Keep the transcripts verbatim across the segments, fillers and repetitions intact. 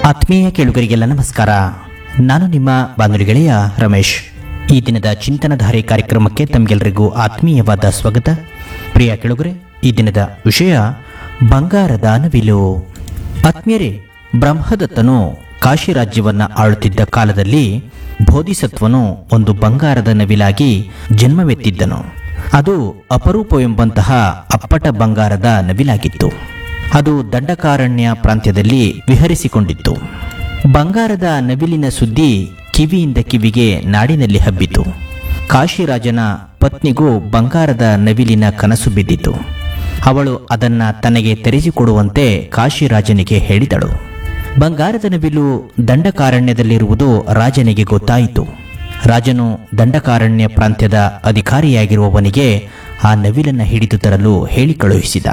ಆತ್ಮೀಯ ಕೇಳುಗರಿಗೆಲ್ಲ ನಮಸ್ಕಾರ. ನಾನು ನಿಮ್ಮ ಬಾನುಲಿ ಗೆಳೆಯ ರಮೇಶ್. ಈ ದಿನದ ಚಿಂತನಧಾರೆ ಕಾರ್ಯಕ್ರಮಕ್ಕೆ ತಮಗೆಲ್ಲರಿಗೂ ಆತ್ಮೀಯವಾದ ಸ್ವಾಗತ. ಪ್ರಿಯ ಕೇಳುಗರೆ, ಈ ದಿನದ ವಿಷಯ ಬಂಗಾರದ ನವಿಲು. ಆತ್ಮೀಯರೇ, ಬ್ರಹ್ಮದತ್ತನು ಕಾಶಿ ರಾಜ್ಯವನ್ನು ಆಳುತ್ತಿದ್ದ ಕಾಲದಲ್ಲಿ ಬೋಧಿಸತ್ವನು ಒಂದು ಬಂಗಾರದ ನವಿಲಾಗಿ ಜನ್ಮವೆತ್ತಿದ್ದನು. ಅದು ಅಪರೂಪವೆಂಬಂತಹ ಅಪ್ಪಟ ಬಂಗಾರದ ನವಿಲಾಗಿತ್ತು. ಅದು ದಂಡಕಾರಣ್ಯ ಪ್ರಾಂತ್ಯದಲ್ಲಿ ವಿಹರಿಸಿಕೊಂಡಿತ್ತು. ಬಂಗಾರದ ನವಿಲಿನ ಸುದ್ದಿ ಕಿವಿಯಿಂದ ಕಿವಿಗೆ ನಾಡಿನಲ್ಲಿ ಹಬ್ಬಿತು. ಕಾಶಿರಾಜನ ಪತ್ನಿಗೂ ಬಂಗಾರದ ನವಿಲಿನ ಕನಸು ಬಿದ್ದಿತು. ಅವಳು ಅದನ್ನ ತನಗೆ ತೆರೆಸಿಕೊಡುವಂತೆ ಕಾಶಿರಾಜನಿಗೆ ಹೇಳಿದಳು. ಬಂಗಾರದ ನವಿಲು ದಂಡಕಾರಣ್ಯದಲ್ಲಿರುವುದು ರಾಜನಿಗೆ ಗೊತ್ತಾಯಿತು. ರಾಜನು ದಂಡಕಾರಣ್ಯ ಪ್ರಾಂತ್ಯದ ಅಧಿಕಾರಿಯಾಗಿರುವವನಿಗೆ ಆ ನವಿಲನ್ನು ಹಿಡಿದು ತರಲು ಹೇಳಿ ಕಳುಹಿಸಿದ.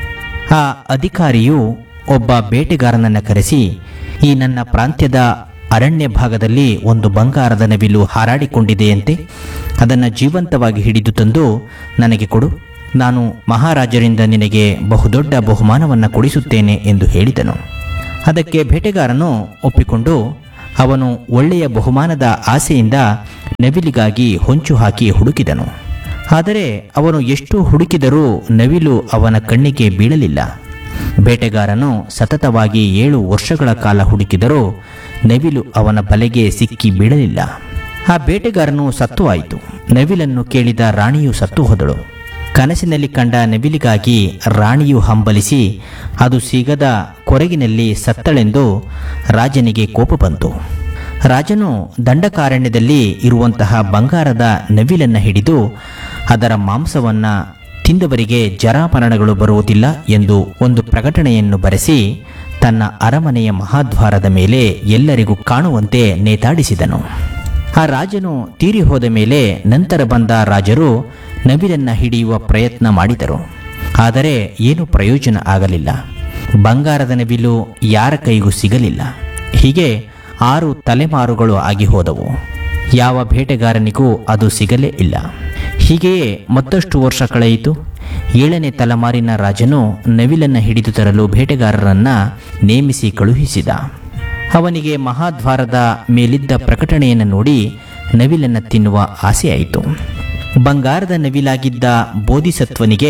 ಆ ಅಧಿಕಾರಿಯು ಒಬ್ಬ ಬೇಟೆಗಾರನನ್ನು ಕರೆಸಿ, ಈ ನನ್ನ ಪ್ರಾಂತ್ಯದ ಅರಣ್ಯ ಭಾಗದಲ್ಲಿ ಒಂದು ಬಂಗಾರದ ನವಿಲು ಹಾರಾಡಿಕೊಂಡಿದೆಯಂತೆ, ಅದನ್ನು ಜೀವಂತವಾಗಿ ಹಿಡಿದು ತಂದು ನನಗೆ ಕೊಡು, ನಾನು ಮಹಾರಾಜರಿಂದ ನಿನಗೆ ಬಹುದೊಡ್ಡ ಬಹುಮಾನವನ್ನು ಕೊಡಿಸುತ್ತೇನೆ ಎಂದು ಹೇಳಿದನು. ಅದಕ್ಕೆ ಬೇಟೆಗಾರನು ಒಪ್ಪಿಕೊಂಡು ಅವನು ಒಳ್ಳೆಯ ಬಹುಮಾನದ ಆಸೆಯಿಂದ ನವಿಲಿಗಾಗಿ ಹೊಂಚು ಹಾಕಿ ಹುಡುಕಿದನು. ಆದರೆ ಅವನು ಎಷ್ಟು ಹುಡುಕಿದರೂ ನವಿಲು ಅವನ ಕಣ್ಣಿಗೆ ಬೀಳಲಿಲ್ಲ. ಬೇಟೆಗಾರನು ಸತತವಾಗಿ ಏಳು ವರ್ಷಗಳ ಕಾಲ ಹುಡುಕಿದರೂ ನವಿಲು ಅವನ ಬಲೆಗೆ ಸಿಕ್ಕಿ ಬೀಳಲಿಲ್ಲ. ಆ ಬೇಟೆಗಾರನು ಸತ್ತು ಆಯಿತು. ನವಿಲನ್ನು ಕೇಳಿದ ರಾಣಿಯು ಸತ್ತು ಹೋದಳು. ಕನಸಿನಲ್ಲಿ ಕಂಡ ನವಿಲಿಗಾಗಿ ರಾಣಿಯು ಹಂಬಲಿಸಿ ಅದು ಸಿಗದ ಕೊರಗಿನಲ್ಲಿ ಸತ್ತಳೆಂದು ರಾಜನಿಗೆ ಕೋಪ ಬಂತು. ರಾಜನು ದಂಡಕಾರಣ್ಯದಲ್ಲಿ ಇರುವಂತಹ ಬಂಗಾರದ ನವಿಲನ್ನು ಹಿಡಿದು ಅದರ ಮಾಂಸವನ್ನು ತಿಂದವರಿಗೆ ಜರಾಮರಣಗಳು ಬರುವುದಿಲ್ಲ ಎಂದು ಒಂದು ಪ್ರಕಟಣೆಯನ್ನು ಬರೆಸಿ ತನ್ನ ಅರಮನೆಯ ಮಹಾದ್ವಾರದ ಮೇಲೆ ಎಲ್ಲರಿಗೂ ಕಾಣುವಂತೆ ನೇತಾಡಿಸಿದನು. ಆ ರಾಜನು ತೀರಿ ಹೋದ ಮೇಲೆ ನಂತರ ಬಂದ ರಾಜರು ನವಿಲನ್ನು ಹಿಡಿಯುವ ಪ್ರಯತ್ನ ಮಾಡಿದರು. ಆದರೆ ಏನೂ ಪ್ರಯೋಜನ ಆಗಲಿಲ್ಲ. ಬಂಗಾರದ ನವಿಲು ಯಾರ ಕೈಗೂ ಸಿಗಲಿಲ್ಲ. ಹೀಗೆ ಆರು ತಲೆಮಾರುಗಳು ಆಗಿ ಹೋದವು. ಯಾವ ಬೇಟೆಗಾರನಿಗೂ ಅದು ಸಿಗಲೇ ಇಲ್ಲ. ಹೀಗೆಯೇ ಮತ್ತಷ್ಟು ವರ್ಷ ಕಳೆಯಿತು. ಏಳನೇ ತಲೆಮಾರಿನ ರಾಜನು ನವಿಲನ್ನು ಹಿಡಿದು ತರಲು ಬೇಟೆಗಾರರನ್ನು ನೇಮಿಸಿ ಕಳುಹಿಸಿದ. ಅವನಿಗೆ ಮಹಾದ್ವಾರದ ಮೇಲಿದ್ದ ಪ್ರಕಟಣೆಯನ್ನು ನೋಡಿ ನವಿಲನ್ನು ತಿನ್ನುವ ಆಸೆಯಾಯಿತು. ಬಂಗಾರದ ನವಿಲಾಗಿದ್ದ ಬೋಧಿಸತ್ವನಿಗೆ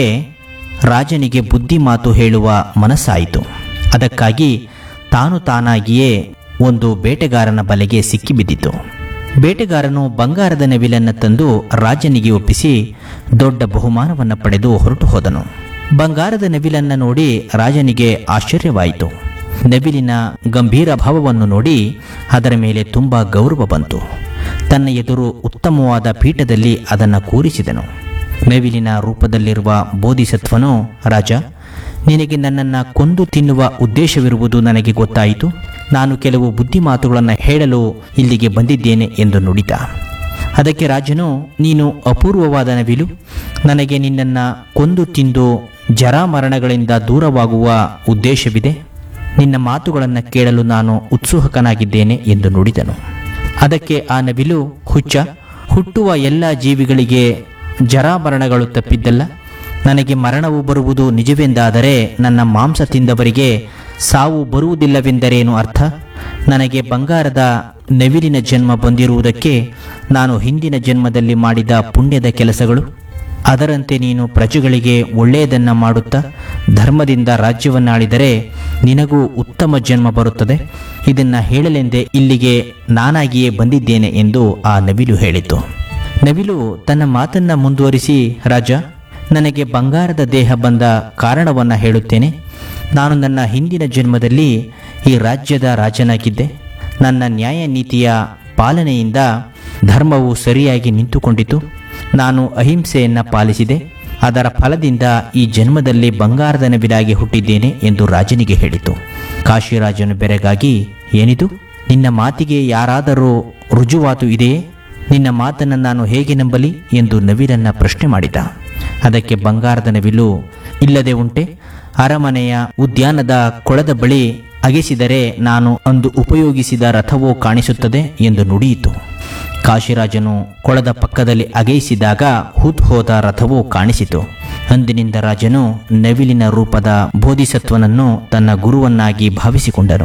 ರಾಜನಿಗೆ ಬುದ್ಧಿ ಮಾತು ಹೇಳುವ ಮನಸ್ಸಾಯಿತು. ಅದಕ್ಕಾಗಿ ತಾನು ತಾನಾಗಿಯೇ ಒಂದು ಬೇಟೆಗಾರನ ಬಲೆಗೆ ಸಿಕ್ಕಿಬಿದ್ದಿತು. ಬೇಟೆಗಾರನು ಬಂಗಾರದ ನವಿಲನ್ನು ತಂದು ರಾಜನಿಗೆ ಒಪ್ಪಿಸಿ ದೊಡ್ಡ ಬಹುಮಾನವನ್ನು ಪಡೆದು ಹೊರಟು ಹೋದನು. ಬಂಗಾರದ ನವಿಲನ್ನು ನೋಡಿ ರಾಜನಿಗೆ ಆಶ್ಚರ್ಯವಾಯಿತು. ನವಿಲಿನ ಗಂಭೀರ ಭಾವವನ್ನು ನೋಡಿ ಅದರ ಮೇಲೆ ತುಂಬ ಗೌರವ ಬಂತು. ತನ್ನ ಎದುರು ಉತ್ತಮವಾದ ಪೀಠದಲ್ಲಿ ಅದನ್ನು ಕೂರಿಸಿದನು. ನವಿಲಿನ ರೂಪದಲ್ಲಿರುವ ಬೋಧಿಸತ್ವನು, ರಾಜ, ನಿನಗೆ ನನ್ನನ್ನು ಕೊಂದು ತಿನ್ನುವ ಉದ್ದೇಶವಿರುವುದು ನನಗೆ ಗೊತ್ತಾಯಿತು. ನಾನು ಕೆಲವು ಬುದ್ಧಿ ಮಾತುಗಳನ್ನು ಹೇಳಲು ಇಲ್ಲಿಗೆ ಬಂದಿದ್ದೇನೆ ಎಂದು ನುಡಿದ. ಅದಕ್ಕೆ ರಾಜನು, ನೀನು ಅಪೂರ್ವವಾದ ನವಿಲು, ನನಗೆ ನಿನ್ನನ್ನು ಕೊಂದು ತಿಂದು ಜರಾಮರಣಗಳಿಂದ ದೂರವಾಗುವ ಉದ್ದೇಶವಿದೆ. ನಿನ್ನ ಮಾತುಗಳನ್ನು ಕೇಳಲು ನಾನು ಉತ್ಸುಕನಾಗಿದ್ದೇನೆ ಎಂದು ನುಡಿದನು. ಅದಕ್ಕೆ ಆ ನವಿಲು, ಹುಚ್ಚ, ಹುಟ್ಟುವ ಎಲ್ಲ ಜೀವಿಗಳಿಗೆ ಜರಾಮರಣಗಳು ತಪ್ಪಿದ್ದಲ್ಲ. ನನಗೆ ಮರಣವು ಬರುವುದು ನಿಜವೆಂದಾದರೆ ನನ್ನ ಮಾಂಸ ತಿಂದವರಿಗೆ ಸಾವು ಬರುವುದಿಲ್ಲವೆಂದರೇನು ಅರ್ಥ? ನನಗೆ ಬಂಗಾರದ ನವಿಲಿನ ಜನ್ಮ ಬಂದಿರುವುದಕ್ಕೆ ನಾನು ಹಿಂದಿನ ಜನ್ಮದಲ್ಲಿ ಮಾಡಿದ ಪುಣ್ಯದ ಕೆಲಸಗಳು, ಅದರಂತೆ ನೀನು ಪ್ರಜೆಗಳಿಗೆ ಒಳ್ಳೆಯದನ್ನು ಮಾಡುತ್ತಾ ಧರ್ಮದಿಂದ ರಾಜ್ಯವನ್ನಾಳಿದರೆ ನಿನಗೂ ಉತ್ತಮ ಜನ್ಮ ಬರುತ್ತದೆ. ಇದನ್ನು ಹೇಳಲೆಂದೇ ಇಲ್ಲಿಗೆ ನಾನಾಗಿಯೇ ಬಂದಿದ್ದೇನೆ ಎಂದು ಆ ನವಿಲು ಹೇಳಿತು. ನವಿಲು ತನ್ನ ಮಾತನ್ನು ಮುಂದುವರಿಸಿ, ರಾಜ, ನನಗೆ ಬಂಗಾರದ ದೇಹ ಬಂದ ಕಾರಣವನ್ನು ಹೇಳುತ್ತೇನೆ. ನಾನು ನನ್ನ ಹಿಂದಿನ ಜನ್ಮದಲ್ಲಿ ಈ ರಾಜ್ಯದ ರಾಜನಾಗಿದ್ದೆ. ನನ್ನ ನ್ಯಾಯ ನೀತಿಯ ಪಾಲನೆಯಿಂದ ಧರ್ಮವು ಸರಿಯಾಗಿ ನಿಂತುಕೊಂಡಿತು. ನಾನು ಅಹಿಂಸೆಯನ್ನು ಪಾಲಿಸಿದೆ. ಅದರ ಫಲದಿಂದ ಈ ಜನ್ಮದಲ್ಲಿ ಬಂಗಾರದ ನವಿಲಾಗಿ ಹುಟ್ಟಿದ್ದೇನೆ ಎಂದು ರಾಜನಿಗೆ ಹೇಳಿತು. ಕಾಶಿರಾಜನು ಬೆರಗಾಗಿ, ಏನಿದು? ನಿನ್ನ ಮಾತಿಗೆ ಯಾರಾದರೂ ರುಜುವಾತು ಇದೆಯೇ? ನಿನ್ನ ಮಾತನ್ನು ನಾನು ಹೇಗೆ ನಂಬಲಿ ಎಂದು ನವಿಲನ್ನು ಪ್ರಶ್ನೆ ಮಾಡಿದ. ಅದಕ್ಕೆ ಬಂಗಾರದ ನವಿಲು, ಇಲ್ಲದೆ ಉಂಟೆ? ಅರಮನೆಯ ಉದ್ಯಾನದ ಕೊಳದ ಬಳಿ ಅಗೆಸಿದರೆ ನಾನು ಅಂದು ಉಪಯೋಗಿಸಿದ ರಥವೋ ಕಾಣಿಸುತ್ತದೆ ಎಂದು ನುಡಿಯಿತು. ಕಾಶಿರಾಜನು ಕೊಳದ ಪಕ್ಕದಲ್ಲಿ ಅಗೆಯಿಸಿದಾಗ ಹೂತ್ ಹೋದ ರಥವು ಕಾಣಿಸಿತು. ಅಂದಿನಿಂದ ರಾಜನು ನವಿಲಿನ ರೂಪದ ಬೋಧಿಸತ್ವನನ್ನು ತನ್ನ ಗುರುವನ್ನಾಗಿ ಭಾವಿಸಿಕೊಂಡನು.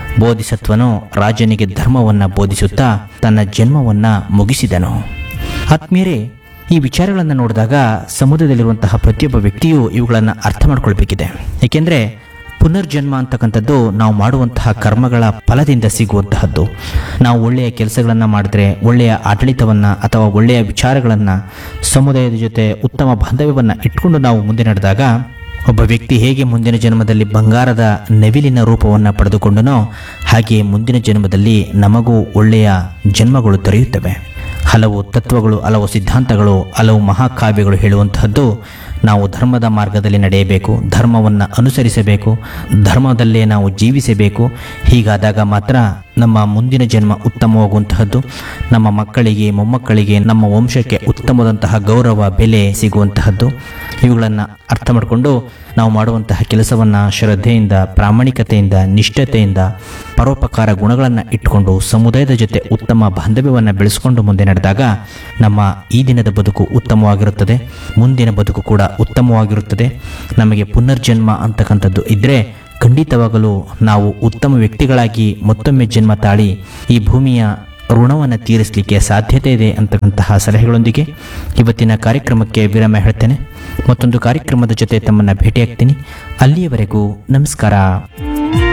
ಬೋಧಿಸತ್ವನು ರಾಜನಿಗೆ ಧರ್ಮವನ್ನು ಬೋಧಿಸುತ್ತಾ ತನ್ನ ಜನ್ಮವನ್ನು ಮುಗಿಸಿದನು. ಆತ್ಮೀಯರೇ, ಈ ವಿಚಾರಗಳನ್ನು ನೋಡಿದಾಗ ಸಮುದಾಯದಲ್ಲಿರುವಂತಹ ಪ್ರತಿಯೊಬ್ಬ ವ್ಯಕ್ತಿಯು ಇವುಗಳನ್ನು ಅರ್ಥ ಮಾಡ್ಕೊಳ್ಬೇಕಿದೆ. ಏಕೆಂದರೆ ಪುನರ್ಜನ್ಮ ಅಂತಕ್ಕಂಥದ್ದು ನಾವು ಮಾಡುವಂತಹ ಕರ್ಮಗಳ ಫಲದಿಂದ ಸಿಗುವಂತಹದ್ದು. ನಾವು ಒಳ್ಳೆಯ ಕೆಲಸಗಳನ್ನು ಮಾಡಿದ್ರೆ, ಒಳ್ಳೆಯ ಆಡಳಿತವನ್ನು ಅಥವಾ ಒಳ್ಳೆಯ ವಿಚಾರಗಳನ್ನು, ಸಮುದಾಯದ ಜೊತೆ ಉತ್ತಮ ಬಾಂಧವ್ಯವನ್ನು ಇಟ್ಕೊಂಡು ನಾವು ಮುಂದೆ ನಡೆದಾಗ ಒಬ್ಬ ವ್ಯಕ್ತಿ ಹೇಗೆ ಮುಂದಿನ ಜನ್ಮದಲ್ಲಿ ಬಂಗಾರದ ನವಿಲಿನ ರೂಪವನ್ನು ಪಡೆದುಕೊಂಡನೋ ಹಾಗೆ ಮುಂದಿನ ಜನ್ಮದಲ್ಲಿ ನಮಗೂ ಒಳ್ಳೆಯ ಜನ್ಮಗಳು ದೊರೆಯುತ್ತವೆ. ಹಲವು ತತ್ವಗಳು, ಹಲವು ಸಿದ್ಧಾಂತಗಳು, ಹಲವು ಮಹಾಕಾವ್ಯಗಳು ಹೇಳುವಂತಹದ್ದು ನಾವು ಧರ್ಮದ ಮಾರ್ಗದಲ್ಲಿ ನಡೆಯಬೇಕು, ಧರ್ಮವನ್ನು ಅನುಸರಿಸಬೇಕು, ಧರ್ಮದಲ್ಲೇ ನಾವು ಜೀವಿಸಬೇಕು. ಹೀಗಾದಾಗ ಮಾತ್ರ ನಮ್ಮ ಮುಂದಿನ ಜನ್ಮ ಉತ್ತಮವಾಗುವಂತಹದ್ದು, ನಮ್ಮ ಮಕ್ಕಳಿಗೆ, ಮೊಮ್ಮಕ್ಕಳಿಗೆ, ನಮ್ಮ ವಂಶಕ್ಕೆ ಉತ್ತಮವಾದಂತಹ ಗೌರವ, ಬೆಲೆ ಸಿಗುವಂತಹದ್ದು. ಇವುಗಳನ್ನು ಅರ್ಥ ಮಾಡಿಕೊಂಡು ನಾವು ಮಾಡುವಂತಹ ಕೆಲಸವನ್ನು ಶ್ರದ್ಧೆಯಿಂದ, ಪ್ರಾಮಾಣಿಕತೆಯಿಂದ, ನಿಷ್ಠತೆಯಿಂದ, ಪರೋಪಕಾರ ಗುಣಗಳನ್ನು ಇಟ್ಟುಕೊಂಡು ಸಮುದಾಯದ ಜೊತೆ ಉತ್ತಮ ಬಾಂಧವ್ಯವನ್ನು ಬೆಳೆಸಿಕೊಂಡು ಮುಂದೆ ನಡೆದಾಗ ನಮ್ಮ ಈ ದಿನದ ಬದುಕು ಉತ್ತಮವಾಗಿರುತ್ತದೆ, ಮುಂದಿನ ಬದುಕು ಕೂಡ ಉತ್ತಮವಾಗಿರುತ್ತದೆ. ನಮಗೆ ಪುನರ್ಜನ್ಮ ಅಂತಕ್ಕಂಥದ್ದು ಇದ್ದರೆ ಖಂಡಿತವಾಗಲೂ ನಾವು ಉತ್ತಮ ವ್ಯಕ್ತಿಗಳಾಗಿ ಮತ್ತೊಮ್ಮೆ ಜನ್ಮ ತಾಳಿ ಈ ಭೂಮಿಯ ಋಣವನ್ನು ತೀರಿಸಲಿಕ್ಕೆ ಸಾಧ್ಯತೆ ಇದೆ ಅಂತಕ್ಕಂತಹ ಸಲಹೆಗಳೊಂದಿಗೆ ಇವತ್ತಿನ ಕಾರ್ಯಕ್ರಮಕ್ಕೆ ವಿರಾಮ ಹೇಳ್ತೇನೆ. ಮತ್ತೊಂದು ಕಾರ್ಯಕ್ರಮದ ಜೊತೆ ತಮ್ಮನ್ನು ಭೇಟಿಯಾಗ್ತೀನಿ. ಅಲ್ಲಿಯವರೆಗೂ ನಮಸ್ಕಾರ.